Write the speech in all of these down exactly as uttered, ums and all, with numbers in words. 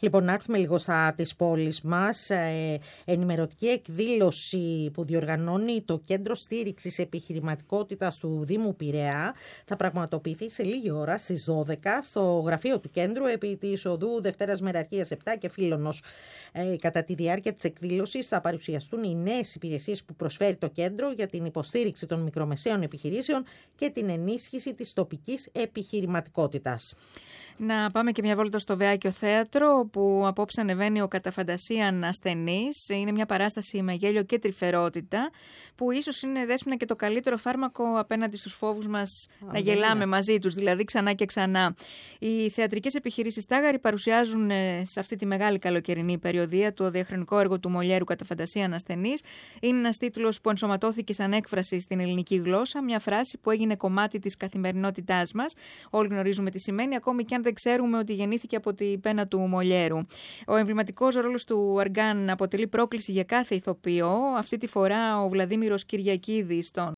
Λοιπόν, να έρθουμε λίγο στα της πόλης μας. Ε, ενημερωτική εκδήλωση που διοργανώνει το Κέντρο Στήριξης Επιχειρηματικότητας του Δήμου Πειραιά θα πραγματοποιηθεί σε λίγη ώρα στις δώδεκα στο γραφείο του κέντρου επί της οδού Δευτέρας Μεραρχίας επτά και Φίλωνος. Ε, κατά τη διάρκεια της εκδήλωσης θα παρουσιαστούν οι νέες υπηρεσίες που προσφέρει το κέντρο για την υποστήριξη των μικρομεσαίων επιχειρήσεων και την ενίσχυση της τοπικής επιχειρηματικότητας. Να πάμε και μια βόλτα στο Βεάκιο Θέατρο, όπου απόψε ανεβαίνει ο Κατά φαντασίαν ασθενής. Είναι μια παράσταση με γέλιο και τρυφερότητα, που ίσως είναι, Δέσποινα, και το καλύτερο φάρμακο απέναντι στους φόβους μας Α, να γελάμε είναι. μαζί τους, δηλαδή ξανά και ξανά. Οι θεατρικές επιχειρήσεις Τάγαρη παρουσιάζουν σε αυτή τη μεγάλη καλοκαιρινή περιοδία το διαχρονικό έργο του Μολιέρου Κατά φαντασίαν ασθενής. Είναι ένας τίτλος που ενσωματώθηκε σαν έκφραση στην ελληνική γλώσσα, μια φράση που έγινε κομμάτι της καθημερινότητάς μας. Όλοι γνωρίζουμε τι σημαίνει, ακόμη και αν δεν ξέρουμε ότι γεννήθηκε από την πένα του Μολιέρου. Ο εμβληματικός ρόλος του Αργκάν αποτελεί πρόκληση για κάθε ηθοποιό. Αυτή τη φορά ο Βλαδίμηρος Κυριακίδης τον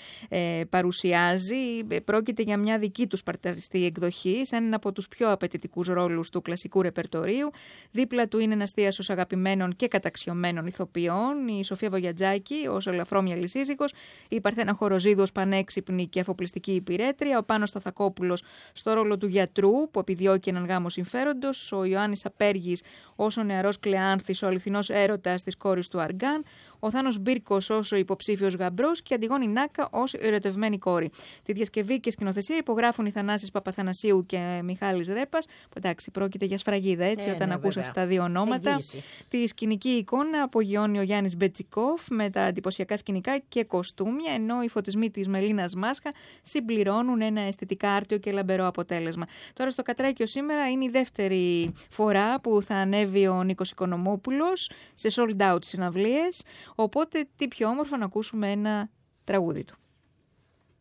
ε, παρουσιάζει. Πρόκειται για μια δική του σπαρταριστή εκδοχή, σε έναν από τους πιο απαιτητικούς ρόλους του κλασικού ρεπερτορίου. Δίπλα του είναι ένας θίασος αγαπημένων και καταξιωμένων ηθοποιών, η Σοφία Βογιατζάκη ως ελαφρόμυαλη σύζυγος, η Παρθένα Χοροζίδου ως πανέξυπνη και αφοπλιστική υπηρέτρια, ο Πάνος Σταθακόπουλος στο ρόλο του γιατρού που επιδιώκει έναν γάμο συμφέροντος, ο Ιωάννης Απέργης ως ο νεαρός Κλεάνθης, ο αληθινός έρωτας της κόρης του Αργκάν, ο Θάνος Μπίρκος ως ο υποψήφιος γαμπρός και η Αντιγόνη Νάκα ως η ερωτευμένη κόρη. Τη διασκευή και σκηνοθεσία υπογράφουν οι Θανάσης Παπαθανασίου και Μιχάλης Ρέπας. Εντάξει, πρόκειται για σφραγίδα, έτσι, ε, όταν ναι, ακούς αυτά τα δύο ονόματα. Εγγύηση. Τη σκηνική εικόνα απογειώνει ο Γιάννης Μπετσικόφ με τα εντυπωσιακά σκηνικά και κοστούμια, ενώ οι φωτισμοί της Μελίνας Μάσχα συμπληρώνουν ένα αισθητικά άρτιο και λαμπερό αποτέλεσμα. Τώρα στο Κατράκιο σήμερα είναι η δεύτερη φορά που θα ανέβει ο Νίκος Οικονομόπουλος σε sold out συναυλίες. Οπότε τι πιο όμορφο να ακούσουμε ένα τραγούδι του.